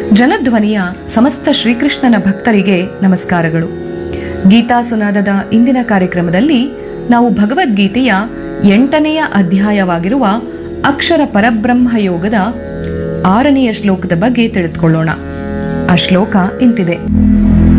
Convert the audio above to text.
ಜನಧ್ವನಿಯ ಸಮಸ್ತ ಶ್ರೀಕೃಷ್ಣನ ಭಕ್ತರಿಗೆ ನಮಸ್ಕಾರಗಳು. ಗೀತಾ ಸುನಾದದ ಇಂದಿನ ಕಾರ್ಯಕ್ರಮದಲ್ಲಿ ನಾವು ಭಗವದ್ಗೀತೆಯ 8ನೆಯ ಅಧ್ಯಾಯವಾಗಿರುವ ಅಕ್ಷರ ಪರಬ್ರಹ್ಮ ಯೋಗದ 6ನೆಯ ಶ್ಲೋಕದ ಬಗ್ಗೆ ತಿಳಿದುಕೊಳ್ಳೋಣ. ಆ ಶ್ಲೋಕ ಇಂತಿದೆ: